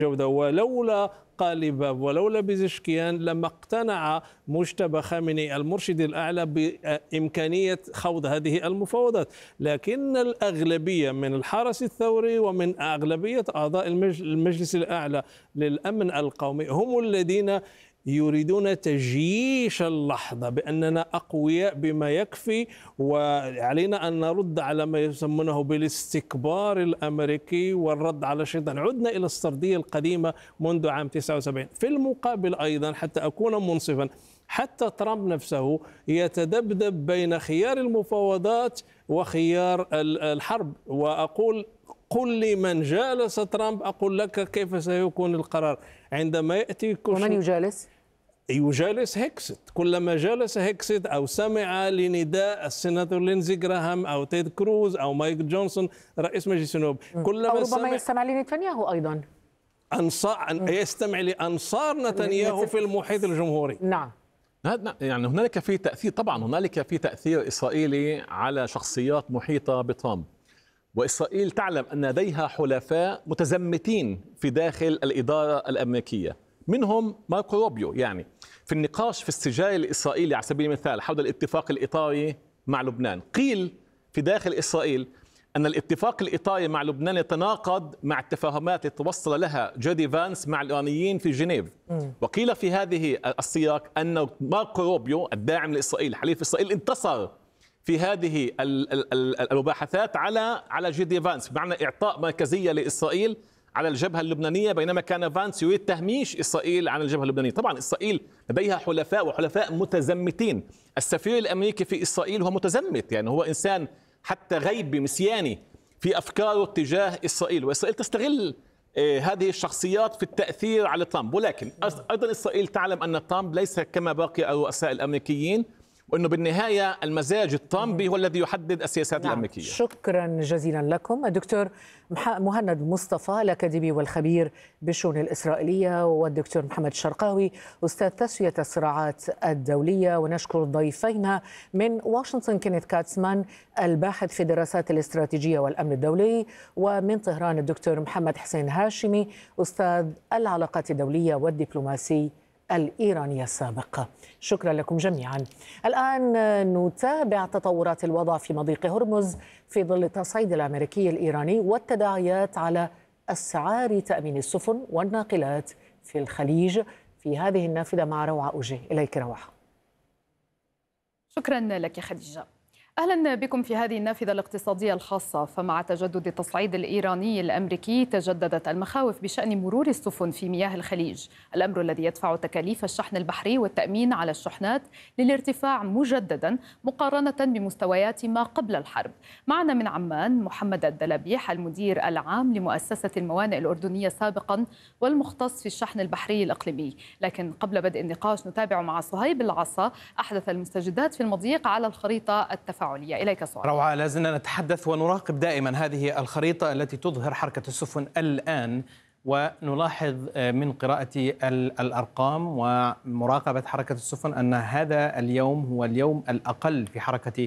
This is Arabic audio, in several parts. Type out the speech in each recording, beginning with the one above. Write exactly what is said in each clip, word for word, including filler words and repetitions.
جودة. ولولا قالباف ولولا بيزشكيان لما اقتنع مجتبى خامنئي المرشد الأعلى بإمكانية خوض هذه المفاوضات. لكن الأغلبية من الحرس الثوري ومن أغلبية أعضاء المجلس الأعلى للأمن القومي هم الذين يريدون تجييش اللحظة بأننا أقوياء بما يكفي، وعلينا أن نرد على ما يسمونه بالاستكبار الأمريكي والرد على الشيطان. عدنا إلى السردية القديمة منذ عام تسعة وسبعين. في المقابل أيضا حتى أكون منصفا، حتى ترامب نفسه يتذبذب بين خيار المفاوضات وخيار الحرب. وأقول قل لي من جالس ترامب أقول لك كيف سيكون القرار عندما يأتي كوشنر. ومن يجالس؟ يجالس هيكست. كلما جالس هيكست أو سمع لنداء السيناتور لينزي جراهام أو تيد كروز أو مايك جونسون رئيس مجلس النواب، كلما أو ربما سمع يستمع لنتنياهو أيضا، أنصار يستمع لأنصار نتنياهو في المحيط الجمهوري. نعم. يعني هنالك في تأثير، طبعا هنالك في تأثير إسرائيلي على شخصيات محيطة بترامب، وإسرائيل تعلم أن لديها حلفاء متزمتين في داخل الإدارة الأمريكية، منهم ماركو روبيو. يعني في النقاش في السجال الإسرائيلي على سبيل المثال حول الاتفاق الإطاري مع لبنان، قيل في داخل إسرائيل أن الاتفاق الإطاري مع لبنان يتناقض مع التفاهمات التي توصل لها جودي فانس مع الإيرانيين في جنيف. وقيل في هذه السياق أن ماركو روبيو الداعم لإسرائيل حليف إسرائيل انتصر في هذه المباحثات على على جودي فانس، بمعنى إعطاء مركزية لإسرائيل على الجبهة اللبنانية، بينما كان فانس يريد تهميش إسرائيل عن الجبهة اللبنانية. طبعا إسرائيل لديها حلفاء وحلفاء متزمتين. السفير الأمريكي في إسرائيل هو متزمت، يعني هو إنسان حتى غيبي مسياني في أفكاره تجاه إسرائيل، وإسرائيل تستغل هذه الشخصيات في التأثير على ترامب. ولكن أيضا إسرائيل تعلم أن ترامب ليس كما باقي الرؤساء الأمريكيين، وأنه بالنهاية المزاج الترامبي هو الذي يحدد السياسات نعم. الأمريكية. شكرا جزيلا لكم الدكتور مهند مصطفى الأكاديمي والخبير بالشؤون الإسرائيلية، والدكتور محمد الشرقاوي أستاذ تسوية الصراعات الدولية. ونشكر ضيفينا من واشنطن كينيث كاتسمان الباحث في الدراسات الاستراتيجية والأمن الدولي، ومن طهران الدكتور محمد حسين هاشمي أستاذ العلاقات الدولية والدبلوماسي الإيرانية السابقة. شكرا لكم جميعا. الآن نتابع تطورات الوضع في مضيق هرمز في ظل التصعيد الأمريكي الإيراني والتداعيات على أسعار تأمين السفن والناقلات في الخليج في هذه النافذة مع روعة أوجي. إليك روعة. شكرا لك خديجة. أهلا بكم في هذه النافذة الاقتصادية الخاصة. فمع تجدد التصعيد الإيراني الأمريكي تجددت المخاوف بشأن مرور السفن في مياه الخليج، الأمر الذي يدفع تكاليف الشحن البحري والتأمين على الشحنات للارتفاع مجددا مقارنة بمستويات ما قبل الحرب. معنا من عمان محمد الدلبيح المدير العام لمؤسسة الموانئ الأردنية سابقا والمختص في الشحن البحري الإقليمي. لكن قبل بدء النقاش نتابع مع صهيب العصا أحدث المستجدات في المضيق على الخريطة التفاعلية. إليك سؤال. روعة، لازلنا نتحدث ونراقب دائما هذه الخريطة التي تظهر حركة السفن الآن، ونلاحظ من قراءة الأرقام ومراقبة حركة السفن أن هذا اليوم هو اليوم الأقل في حركة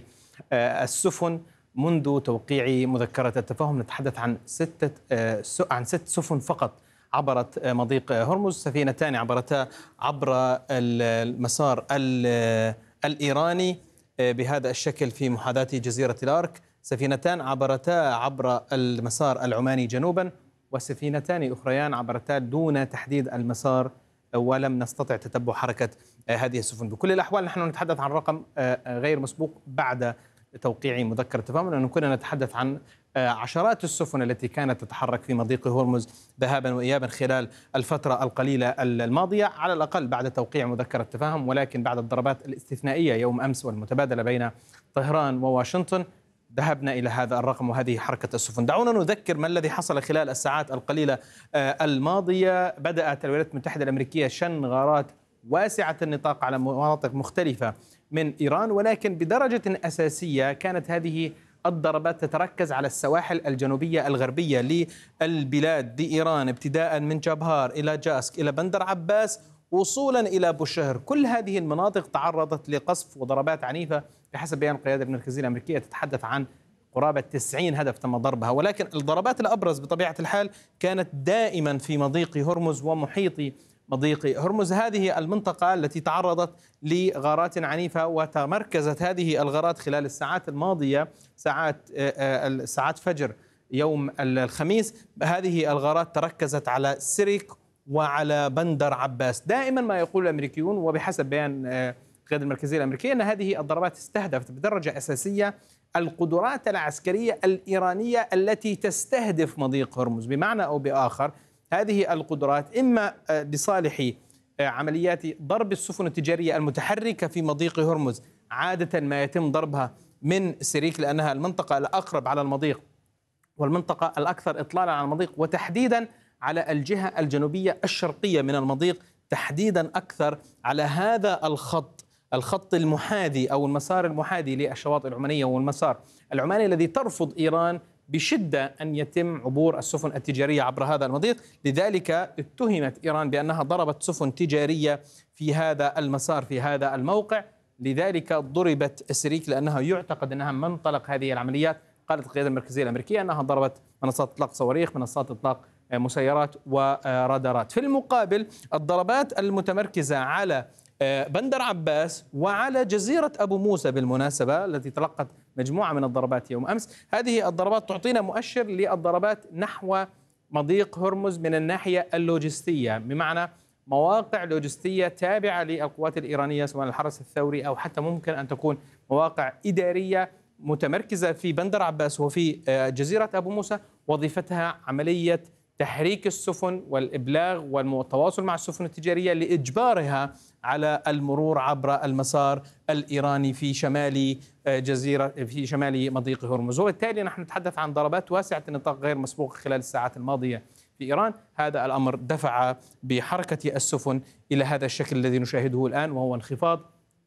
السفن منذ توقيع مذكرة التفاهم. نتحدث عن ستة عن ست سفن فقط عبرت مضيق هرمز، سفينتان عبرتا عبر المسار الإيراني بهذا الشكل في محاذاة جزيرة الأرك، سفينتان عبرتا عبر المسار العماني جنوبا، وسفينتان أخريان عبرتا دون تحديد المسار ولم نستطع تتبع حركة هذه السفن. بكل الأحوال نحن نتحدث عن رقم غير مسبوق بعد توقيع مذكرة التفاهم، لأنه كنا نتحدث عن عشرات السفن التي كانت تتحرك في مضيق هرمز ذهابا وإيابا خلال الفترة القليلة الماضية، على الأقل بعد توقيع مذكرة التفاهم. ولكن بعد الضربات الاستثنائية يوم أمس والمتبادلة بين طهران وواشنطن ذهبنا إلى هذا الرقم وهذه حركة السفن. دعونا نذكر ما الذي حصل خلال الساعات القليلة الماضية. بدأت الولايات المتحدة الأمريكية شن غارات واسعة النطاق على مناطق مختلفة من إيران، ولكن بدرجة أساسية كانت هذه الضربات تتركز على السواحل الجنوبية الغربية للبلاد لإيران، ابتداء من جابهار إلى جاسك إلى بندر عباس وصولا إلى بوشهر. كل هذه المناطق تعرضت لقصف وضربات عنيفة بحسب بيان القيادة المركزية الأمريكية، تتحدث عن قرابة تسعين هدف تم ضربها، ولكن الضربات الأبرز بطبيعة الحال كانت دائما في مضيق هرمز ومحيط مضيق هرمز. هذه المنطقة التي تعرضت لغارات عنيفة، وتمركزت هذه الغارات خلال الساعات الماضية، ساعات ساعات فجر يوم الخميس. هذه الغارات تركزت على سرك وعلى بندر عباس. دائما ما يقول الأمريكيون وبحسب بيان القيادة المركزية الأمريكية أن هذه الضربات استهدفت بدرجة أساسية القدرات العسكرية الإيرانية التي تستهدف مضيق هرمز. بمعنى أو بآخر هذه القدرات إما لصالح عمليات ضرب السفن التجارية المتحركة في مضيق هرمز، عادة ما يتم ضربها من سريك لأنها المنطقة الأقرب على المضيق والمنطقة الأكثر إطلالًا على المضيق، وتحديداً على الجهة الجنوبية الشرقية من المضيق، تحديداً أكثر على هذا الخط الخط المحاذي أو المسار المحاذي للشواطئ العمانية، والمسار العماني الذي ترفض إيران بشدة أن يتم عبور السفن التجارية عبر هذا المضيق. لذلك اتهمت إيران بأنها ضربت سفن تجارية في هذا المسار في هذا الموقع، لذلك ضربت سريك لأنها يعتقد أنها منطلق هذه العمليات. قالت القيادة المركزية الأمريكية أنها ضربت منصات إطلاق صواريخ، منصات إطلاق مسيرات ورادارات. في المقابل الضربات المتمركزة على بندر عباس وعلى جزيرة أبو موسى بالمناسبة التي تلقت مجموعة من الضربات يوم أمس، هذه الضربات تعطينا مؤشر للضربات نحو مضيق هرمز من الناحية اللوجستية، بمعنى مواقع لوجستية تابعة للقوات الإيرانية سواء الحرس الثوري أو حتى ممكن أن تكون مواقع إدارية متمركزة في بندر عباس وفي جزيرة أبو موسى، وظيفتها عملية تحريك السفن والإبلاغ والتواصل مع السفن التجارية لإجبارها على المرور عبر المسار الإيراني في شمال جزيرة في شمال مضيق هرمز. وبالتالي نحن نتحدث عن ضربات واسعة النطاق غير مسبوقة خلال الساعات الماضية في إيران. هذا الأمر دفع بحركة السفن إلى هذا الشكل الذي نشاهده الآن، وهو انخفاض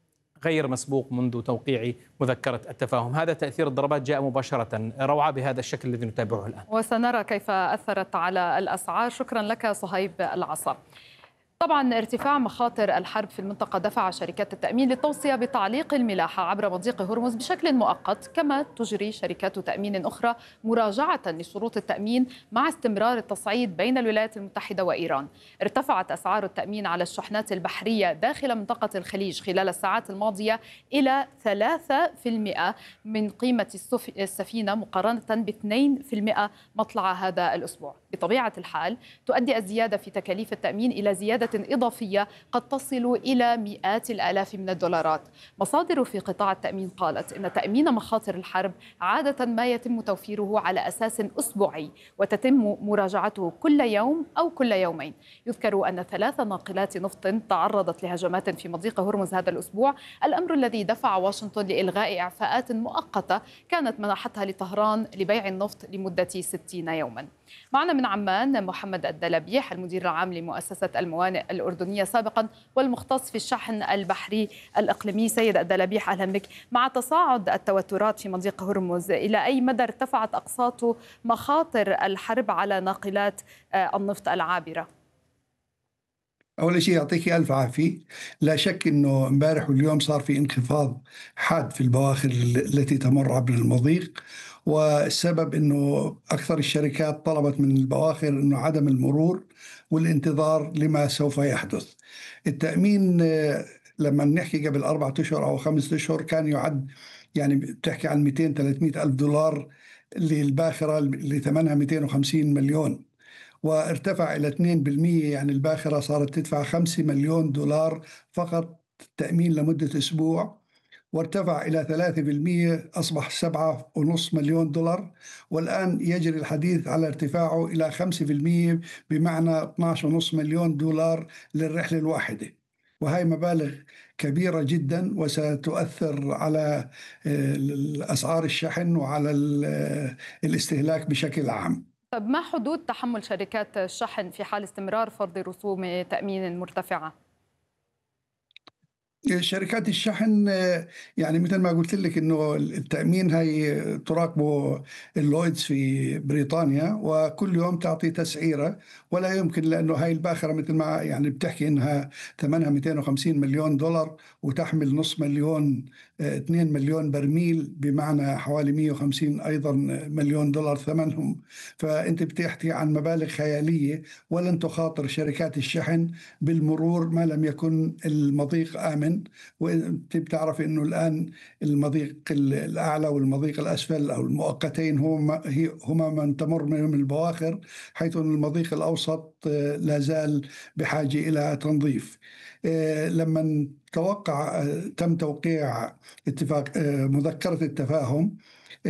غير مسبوق منذ توقيع مذكرة التفاهم. هذا تأثير الضربات جاء مباشرة روعة بهذا الشكل الذي نتابعه الآن، وسنرى كيف أثرت على الأسعار. شكرا لك صهيب العصا. طبعا ارتفاع مخاطر الحرب في المنطقة دفع شركات التأمين للتوصية بتعليق الملاحة عبر مضيق هرمز بشكل مؤقت، كما تجري شركات تأمين أخرى مراجعة لشروط التأمين مع استمرار التصعيد بين الولايات المتحدة وإيران. ارتفعت أسعار التأمين على الشحنات البحرية داخل منطقة الخليج خلال الساعات الماضية إلى ثلاثة بالمئة من قيمة السفينة مقارنة ب اثنين بالمئة مطلع هذا الأسبوع. بطبيعة الحال تؤدي الزيادة في تكاليف التأمين إلى زيادة إضافية قد تصل إلى مئات الآلاف من الدولارات. مصادر في قطاع التأمين قالت إن تأمين مخاطر الحرب عادة ما يتم توفيره على أساس أسبوعي، وتتم مراجعته كل يوم أو كل يومين. يذكر أن ثلاث ناقلات نفط تعرضت لهجمات في مضيق هرمز هذا الأسبوع، الأمر الذي دفع واشنطن لإلغاء إعفاءات مؤقتة كانت منحتها لطهران لبيع النفط لمدة ستين يوما. معنا من عمان محمد الدلبيح، المدير العام لمؤسسة الموانئ الأردنية سابقا والمختص في الشحن البحري الإقليمي. سيد الدلبيح أهلا بك. مع تصاعد التوترات في مضيق هرمز، إلى أي مدى ارتفعت أقساط مخاطر الحرب على ناقلات النفط العابرة؟ أول شيء يعطيك ألف عافية. لا شك أنه امبارح واليوم صار في انخفاض حاد في البواخر التي تمر عبر المضيق، والسبب أنه أكثر الشركات طلبت من البواخر أنه عدم المرور والانتظار لما سوف يحدث. التأمين لما نحكي قبل أربعة أشهر أو خمسة أشهر كان يعد يعني بتحكي عن مئتين ثلاثمئة ألف دولار للباخرة اللي ثمنها مئتين وخمسين مليون، وارتفع إلى اثنين بالمئة، يعني الباخرة صارت تدفع خمسة مليون دولار فقط تأمين لمدة أسبوع، وارتفع إلى ثلاثة بالمئة أصبح سبعة ونصف مليون دولار، والآن يجري الحديث على ارتفاعه إلى خمسة بالمئة بمعنى اثني عشر ونصف مليون دولار للرحلة الواحدة. وهي مبالغ كبيرة جدا وستؤثر على أسعار الشحن وعلى الاستهلاك بشكل عام. طب ما حدود تحمل شركات الشحن في حال استمرار فرض رسوم تأمين مرتفعة؟ شركات الشحن يعني مثل ما قلت لك انه التأمين هي تراقبه اللويدز في بريطانيا، وكل يوم تعطي تسعيرة، ولا يمكن لانه هاي الباخرة مثل ما يعني بتحكي انها ثمنها مئتين وخمسين مليون دولار وتحمل نصف مليون اثنين مليون برميل، بمعنى حوالي مئة وخمسين أيضا مليون دولار ثمنهم. فأنت بتحكي عن مبالغ خيالية، ولن تخاطر شركات الشحن بالمرور ما لم يكن المضيق آمن. وأنت بتعرف أنه الآن المضيق الأعلى والمضيق الأسفل أو المؤقتين هما هما من تمر منهم البواخر، حيث أن المضيق الأوسط لا زال بحاجة إلى تنظيف. لما توقع تم توقيع اتفاق مذكرة التفاهم،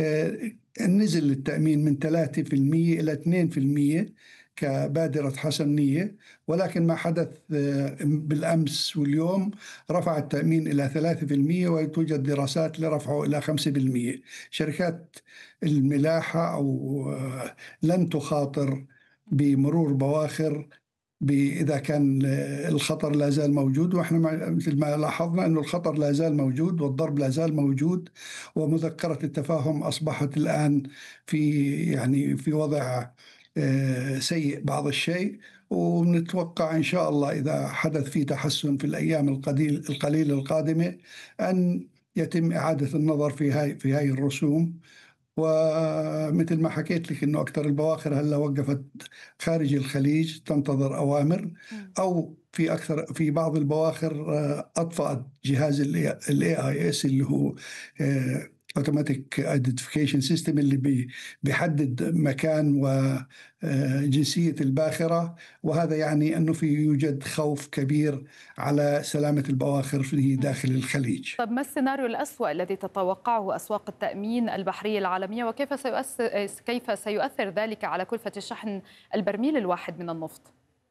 نزل التأمين من ثلاثة بالمئة إلى اثنين بالمئة كبادرة حسن نية، ولكن ما حدث بالأمس واليوم رفع التأمين إلى ثلاثة بالمئة، وتوجد دراسات لرفعه إلى خمسة بالمئة. شركات الملاحة أو لن تخاطر بمرور بواخر إذا كان الخطر لا زال موجود، وإحنا مثل ما لاحظنا أن الخطر لا زال موجود والضرب لا زال موجود، ومذكرة التفاهم أصبحت الآن في يعني في وضع سيء بعض الشيء. ونتوقع إن شاء الله إذا حدث في تحسن في الأيام القليل القليل القادمة أن يتم إعادة النظر في هاي في هاي الرسوم. ومثل ما حكيت لك إنه أكثر البواخر هلا وقفت خارج الخليج تنتظر أوامر، أو في أكثر في بعض البواخر أطفأت جهاز ال إيه آي إس اللي هو Automatic Identification System اللي بيحدد مكان وجنسية الباخرة، وهذا يعني أنه في يوجد خوف كبير على سلامة البواخر في داخل الخليج. طب ما السيناريو الأسوأ الذي تتوقعه أسواق التأمين البحرية العالمية، وكيف سيؤثر كيف سيؤثر ذلك على كلفة شحن البرميل الواحد من النفط؟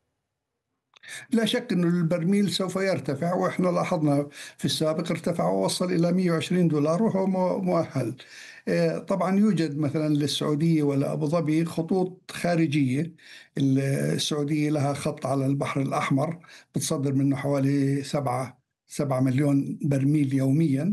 لا شك أن البرميل سوف يرتفع، وإحنا لاحظنا في السابق ارتفع ووصل إلى مئة وعشرين دولار وهو مؤهل. طبعا يوجد مثلا للسعودية ولا أبو ظبي خطوط خارجية. السعودية لها خط على البحر الأحمر بتصدر منه حوالي سبعة سبعة مليون برميل يوميا،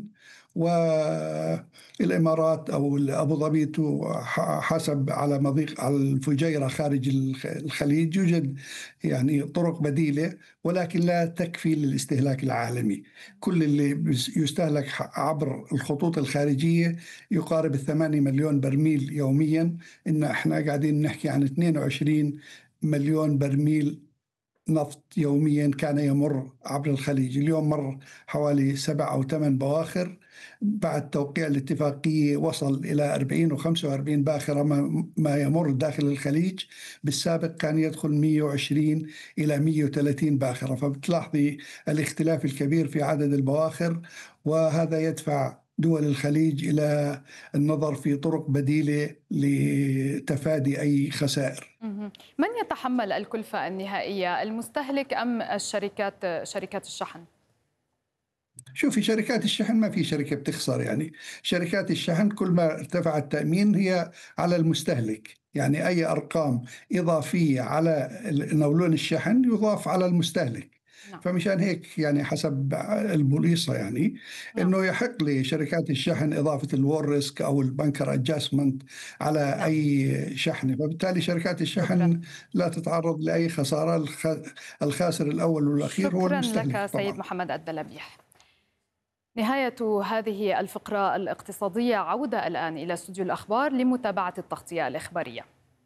والإمارات أو أبو ظبي حسب على مضيق على الفجيرة خارج الخليج يوجد يعني طرق بديلة، ولكن لا تكفي للاستهلاك العالمي. كل اللي يستهلك عبر الخطوط الخارجية يقارب الثمانية مليون برميل يوميا. إن إحنا قاعدين نحكي عن اثنين وعشرين مليون برميل نفط يوميا كان يمر عبر الخليج. اليوم مر حوالي سبع أو ثمان بواخر. بعد توقيع الاتفاقية وصل إلى أربعين وخمسة وأربعين باخرة ما يمر داخل الخليج. بالسابق كان يدخل مئة وعشرين إلى مئة وثلاثين باخرة، فبتلاحظي الاختلاف الكبير في عدد البواخر، وهذا يدفع دول الخليج إلى النظر في طرق بديلة لتفادي أي خسائر. من يتحمل الكلفة النهائية، المستهلك أم الشركات شركات الشحن؟ شوفي، شركات الشحن ما في شركة بتخسر. يعني شركات الشحن كل ما ارتفع التأمين هي على المستهلك، يعني أي أرقام إضافية على نولون الشحن يضاف على المستهلك. نعم. فمشان هيك يعني حسب البوليصة يعني نعم. انه يحق لشركات الشحن اضافه الوور ريسك او البنكر ادجستمنت على نعم. اي شحنه، فبالتالي شركات الشحن شكرا. لا تتعرض لاي خساره. الخاسر الاول والاخير هو المستهلك. شكرا لك سيد طبعا. محمد الدلبيح. نهاية هذه الفقرة الاقتصادية. عودة الآن إلى استوديو الأخبار لمتابعة التغطية الإخبارية.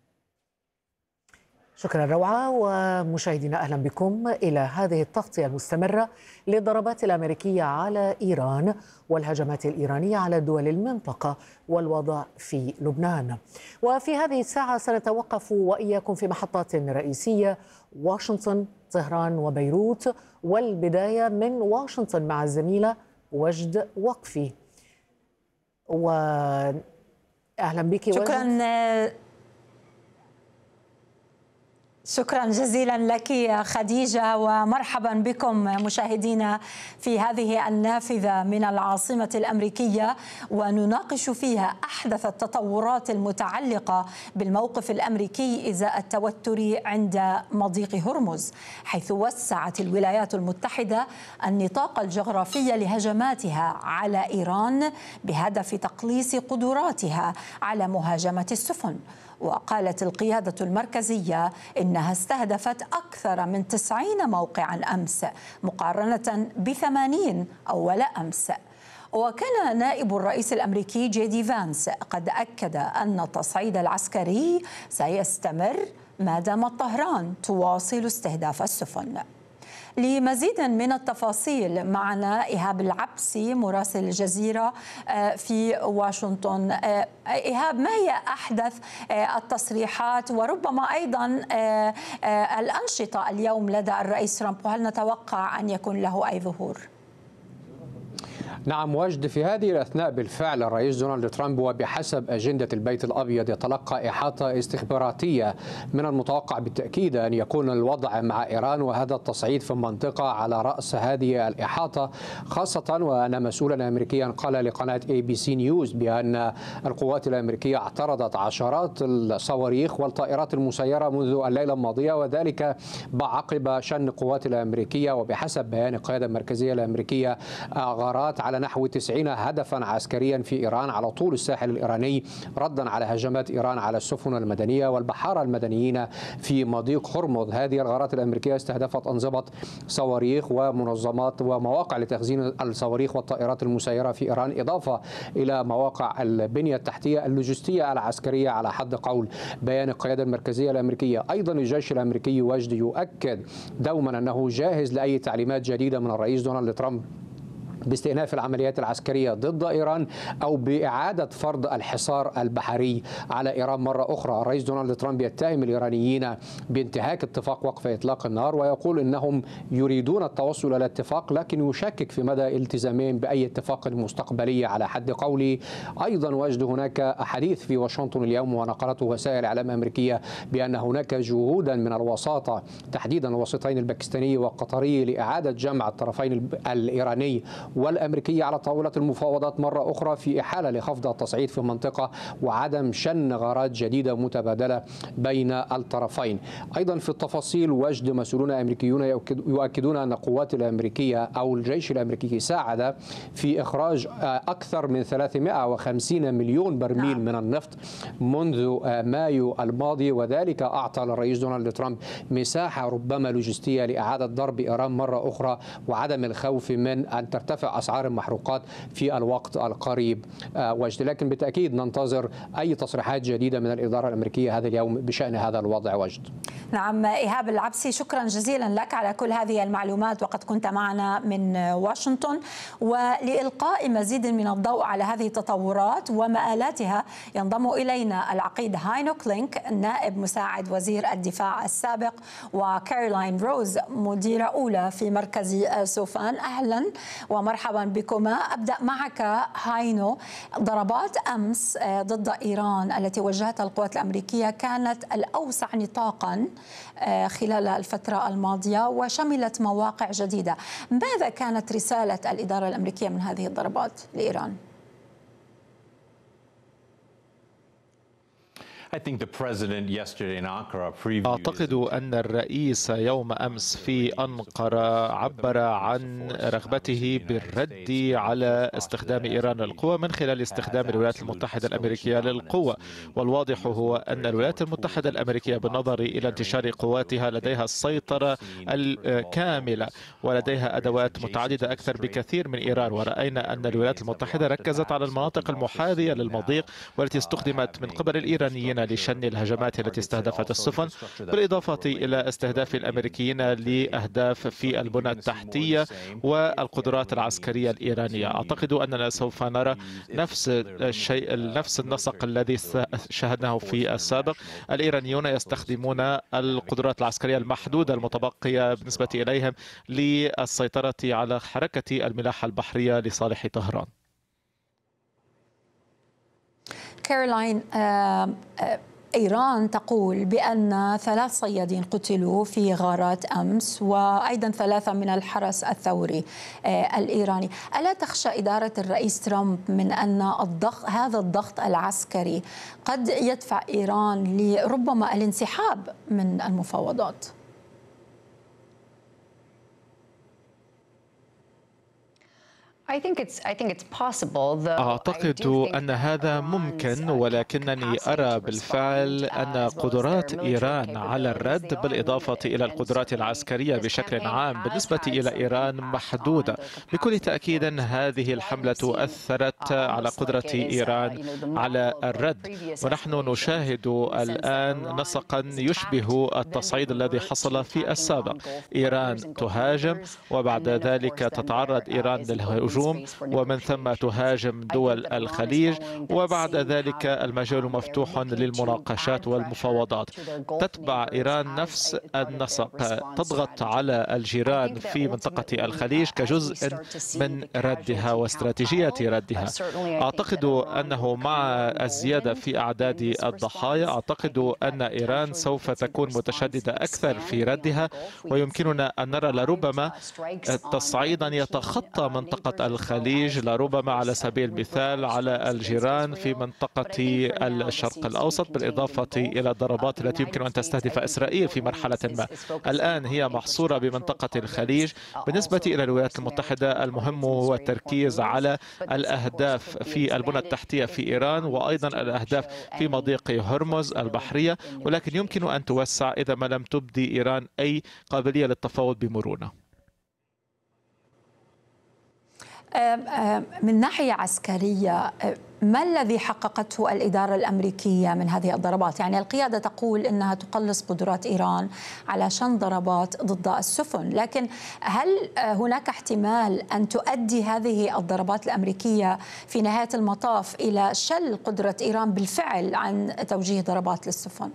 شكرا روعة. ومشاهدينا أهلا بكم إلى هذه التغطية المستمرة للضربات الأمريكية على إيران والهجمات الإيرانية على دول المنطقة والوضع في لبنان. وفي هذه الساعة سنتوقف وإياكم في محطات رئيسية: واشنطن، طهران وبيروت، والبداية من واشنطن مع الزميلة وجد وقفي. وأهلا بك شكرا وجد. شكرا جزيلا لك خديجة، ومرحبا بكم مشاهدينا في هذه النافذة من العاصمة الأمريكية، ونناقش فيها أحدث التطورات المتعلقة بالموقف الأمريكي إزاء التوتر عند مضيق هرمز، حيث وسعت الولايات المتحدة النطاق الجغرافي لهجماتها على إيران بهدف تقليص قدراتها على مهاجمة السفن. وقالت القيادة المركزية إنها استهدفت أكثر من تسعين موقعا أمس مقارنة بثمانين أول أمس. وكان نائب الرئيس الأمريكي جي دي فانس قد أكد أن التصعيد العسكري سيستمر ما دامت طهران تواصل استهداف السفن. لمزيد من التفاصيل معنا إيهاب العبسي مراسل الجزيرة في واشنطن. إيهاب، ما هي أحدث التصريحات وربما أيضا الأنشطة اليوم لدى الرئيس ترامب، وهل نتوقع أن يكون له أي ظهور؟ نعم وجد، في هذه الأثناء بالفعل الرئيس دونالد ترامب وبحسب أجندة البيت الأبيض يتلقى إحاطة استخباراتية. من المتوقع بالتأكيد أن يكون الوضع مع إيران وهذا التصعيد في المنطقة على رأس هذه الإحاطة، خاصة وأن مسؤولا أمريكيا قال لقناة اي بي سي نيوز بأن القوات الأمريكية اعترضت عشرات الصواريخ والطائرات المسيرة منذ الليلة الماضية، وذلك عقب شن القوات الأمريكية وبحسب بيان القيادة المركزية الأمريكية غارات على نحو تسعين هدفا عسكريا في إيران على طول الساحل الإيراني، ردا على هجمات إيران على السفن المدنية والبحارة المدنيين في مضيق هرمز. هذه الغارات الأمريكية استهدفت أنظمة صواريخ ومنظمات ومواقع لتخزين الصواريخ والطائرات المسيرة في إيران، إضافة إلى مواقع البنية التحتية اللوجستية العسكرية على حد قول بيان القيادة المركزية الأمريكية. أيضا الجيش الأمريكي وجد يؤكد دوما أنه جاهز لأي تعليمات جديدة من الرئيس دونالد ترامب باستئناف العمليات العسكرية ضد إيران أو بإعادة فرض الحصار البحري على إيران مرة أخرى. الرئيس دونالد ترامب يتهم الإيرانيين بانتهاك اتفاق وقف إطلاق النار ويقول إنهم يريدون التوصل إلى اتفاق، لكن يشكك في مدى التزامهم بأي اتفاق مستقبلي على حد قوله. أيضا وجد هناك حديث في واشنطن اليوم ونقلته وسائل إعلام أمريكية بأن هناك جهودا من الوساطة تحديدا الوسيطين الباكستاني والقطري لإعادة جمع الطرفين الإيراني والأمريكية على طاولة المفاوضات مرة أخرى في إحالة لخفض التصعيد في المنطقة وعدم شن غارات جديدة متبادلة بين الطرفين. أيضا في التفاصيل وجد مسؤولون أمريكيون يؤكدون أن القوات الأمريكية أو الجيش الأمريكي ساعد في إخراج أكثر من ثلاثمائة وخمسين مليون برميل من النفط منذ مايو الماضي، وذلك أعطى للرئيس دونالد ترامب مساحة ربما لوجستية لإعادة ضرب إيران مرة أخرى وعدم الخوف من أن ترتفع أسعار المحروقات في الوقت القريب وجد. لكن بالتأكيد ننتظر أي تصريحات جديدة من الإدارة الأمريكية هذا اليوم بشأن هذا الوضع وجد. نعم إيهاب العبسي، شكرا جزيلا لك على كل هذه المعلومات وقد كنت معنا من واشنطن. ولإلقاء مزيد من الضوء على هذه التطورات ومآلاتها ينضم إلينا العقيد هاينو كلينك نائب مساعد وزير الدفاع السابق وكارولين روز مديرة أولى في مركز سوفان. أهلا ومرحبا بكما. أبدأ معك هاينو. ضربات أمس ضد إيران التي وجهتها القوات الأمريكية كانت الأوسع نطاقا خلال الفترة الماضية وشملت مواقع جديدة. ماذا كانت رسالة الإدارة الأمريكية من هذه الضربات لإيران؟ أعتقد أن الرئيس يوم أمس في أنقرة عبر عن رغبته بالرد على استخدام إيران للقوة من خلال استخدام الولايات المتحدة الأمريكية للقوة، والواضح هو أن الولايات المتحدة الأمريكية بالنظر إلى انتشار قواتها لديها السيطرة الكاملة ولديها أدوات متعددة أكثر بكثير من إيران، ورأينا أن الولايات المتحدة ركزت على المناطق المحاذية للمضيق والتي استخدمت من قبل الإيرانيين لشن الهجمات التي استهدفت السفن، بالإضافة إلى استهداف الأمريكيين لأهداف في البنى التحتية والقدرات العسكرية الإيرانية. أعتقد أننا سوف نرى نفس الشيء نفس النسق الذي شاهدناه في السابق. الإيرانيون يستخدمون القدرات العسكرية المحدودة المتبقية بالنسبة إليهم للسيطرة على حركة الملاحة البحرية لصالح طهران. كارولين، إيران تقول بأن ثلاث صيادين قتلوا في غارات أمس وأيضا ثلاثة من الحرس الثوري الإيراني. ألا تخشى إدارة الرئيس ترامب من أن الضغط هذا الضغط العسكري قد يدفع إيران لربما الانسحاب من المفاوضات؟ أعتقد أن هذا ممكن، ولكنني أرى بالفعل أن قدرات إيران على الرد بالإضافة إلى القدرات العسكرية بشكل عام بالنسبة إلى إيران محدودة. بكل تأكيد هذه الحملة أثرت على قدرة إيران على الرد، ونحن نشاهد الآن نسقا يشبه التصعيد الذي حصل في السابق. إيران تهاجم وبعد ذلك تتعرض إيران للهجوم، ومن ثم تهاجم دول الخليج، وبعد ذلك المجال مفتوح للمناقشات والمفاوضات. تتبع إيران نفس النسق، تضغط على الجيران في منطقة الخليج كجزء من ردها واستراتيجية ردها. أعتقد أنه مع الزيادة في أعداد الضحايا، أعتقد أن إيران سوف تكون متشددة أكثر في ردها، ويمكننا أن نرى لربما تصعيدا يتخطى منطقة الخليج، لربما على سبيل المثال على الجيران في منطقة الشرق الأوسط، بالإضافة إلى الضربات التي يمكن أن تستهدف إسرائيل في مرحلة ما. الآن هي محصورة بمنطقة الخليج. بالنسبة إلى الولايات المتحدة المهم هو التركيز على الأهداف في البنى التحتية في إيران، وأيضا الأهداف في مضيق هرمز البحرية، ولكن يمكن أن توسع إذا ما لم تبدي إيران أي قابلية للتفاوض بمرونة. من ناحية عسكرية، ما الذي حققته الإدارة الأمريكية من هذه الضربات؟ يعني القيادة تقول إنها تقلص قدرات إيران علشان ضربات ضد السفن، لكن هل هناك احتمال أن تؤدي هذه الضربات الأمريكية في نهاية المطاف إلى شل قدرة إيران بالفعل عن توجيه ضربات للسفن؟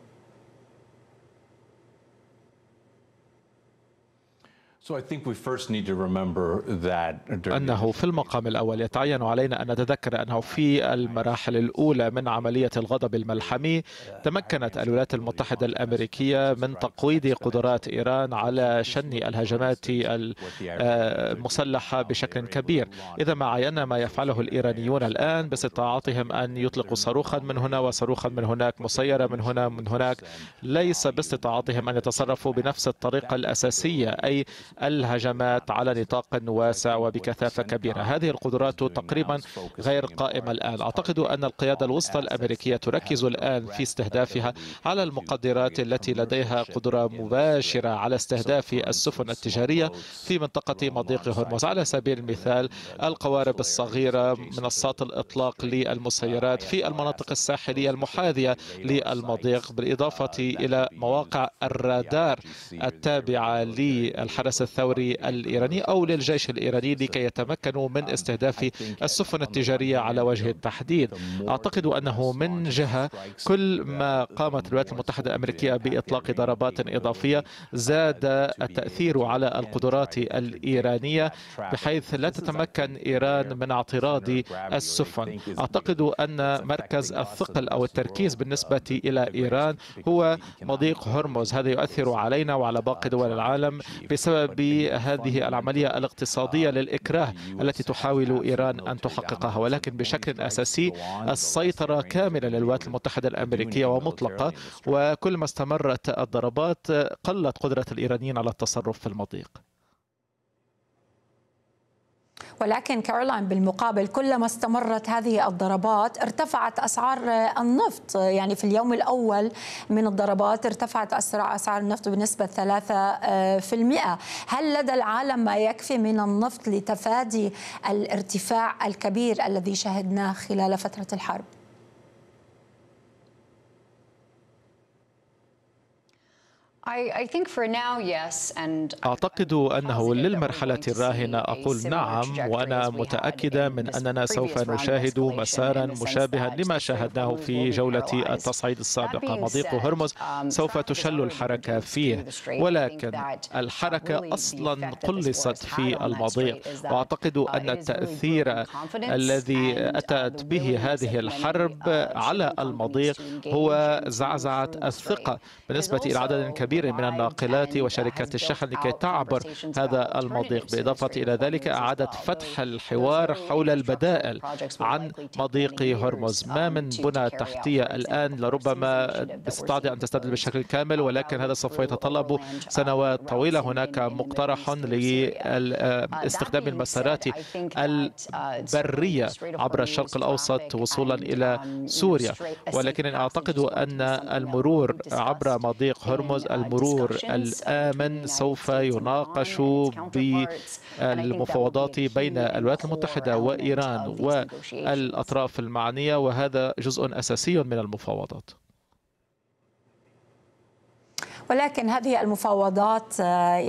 أنه في المقام الأول يتعين علينا أن نتذكر أنه في المراحل الأولى من عملية الغضب الملحمي تمكنت الولايات المتحدة الأمريكية من تقويض قدرات إيران على شن الهجمات المسلحة بشكل كبير. إذا ما عينا ما يفعله الإيرانيون الآن باستطاعتهم أن يطلقوا صاروخا من هنا وصاروخا من هناك، مسيرة من هنا من هناك، ليس باستطاعتهم أن يتصرفوا بنفس الطريقة الأساسية، أي الهجمات على نطاق واسع وبكثافة كبيرة. هذه القدرات تقريبا غير قائمة الآن. أعتقد أن القيادة الوسطى الأمريكية تركز الآن في استهدافها على المقدرات التي لديها قدرة مباشرة على استهداف السفن التجارية في منطقة مضيق هرمز. على سبيل المثال القوارب الصغيرة، منصات الإطلاق للمسيرات في المناطق الساحلية المحاذية للمضيق، بالإضافة إلى مواقع الرادار التابعة للحرس الثوري الإيراني أو للجيش الإيراني لكي يتمكنوا من استهداف السفن التجارية على وجه التحديد. أعتقد أنه من جهة كل ما قامت الولايات المتحدة الأمريكية بإطلاق ضربات إضافية زاد التأثير على القدرات الإيرانية بحيث لا تتمكن إيران من اعتراض السفن. أعتقد أن مركز الثقل أو التركيز بالنسبة إلى إيران هو مضيق هرمز. هذا يؤثر علينا وعلى باقي دول العالم بسبب هذه العملية الاقتصادية للإكراه التي تحاول إيران أن تحققها، ولكن بشكل أساسي السيطرة كاملة للولايات المتحدة الأمريكية ومطلقة، وكل ما استمرت الضربات قلت قدرة الإيرانيين على التصرف في المضيق. ولكن كارولاين بالمقابل كلما استمرت هذه الضربات ارتفعت أسعار النفط. يعني في اليوم الأول من الضربات ارتفعت أسعار النفط بنسبة ثلاثة بالمئة. هل لدى العالم ما يكفي من النفط لتفادي الارتفاع الكبير الذي شهدناه خلال فترة الحرب؟ أعتقد أنه للمرحلة الراهنة أقول نعم، وأنا متأكدة من أننا سوف نشاهد مسارا مشابها لما شاهدناه في جولة التصعيد السابقة. مضيق هرمز سوف تشل الحركة فيه، ولكن الحركة أصلا قلصت في المضيق، وأعتقد أن التأثير الذي أتت به هذه الحرب على المضيق هو زعزعة الثقة بالنسبة إلى عدد كبير كبير من الناقلات وشركات الشحن لكي تعبر هذا المضيق. بالإضافة إلى ذلك أعادت فتح الحوار حول البدائل عن مضيق هرمز. ما من بنى تحتية الآن لربما تستطيع أن تستبدل بشكل كامل، ولكن هذا سوف يتطلب سنوات طويلة. هناك مقترح لاستخدام المسارات البرية عبر الشرق الأوسط وصولا إلى سوريا، ولكن أعتقد أن المرور عبر مضيق هرمز المرور الآمن سوف يناقش بالمفاوضات بين الولايات المتحدة وإيران والأطراف المعنية، وهذا جزء أساسي من المفاوضات. ولكن هذه المفاوضات